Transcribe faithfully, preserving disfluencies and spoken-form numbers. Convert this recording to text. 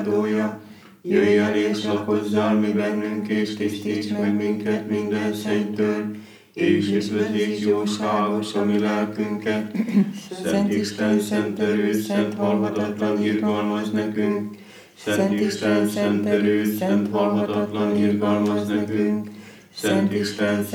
Dója, jöjj el és lakozzál mi bennünk, és tisztíts meg minket minden szennytől, és üdvözíts jóságos a mi lelkünket. Szent Isten, szent erő, szent halhatatlan, irgalmaz nekünk. Szent Isten, szent erő, szent halhatatlan, irgalmaz nekünk. Szent Isten,